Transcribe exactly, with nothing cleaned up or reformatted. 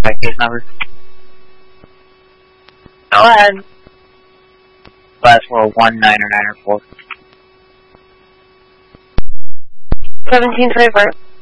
My case number? Go ahead. Last four, one nine or nine or four. seventeen twenty-four.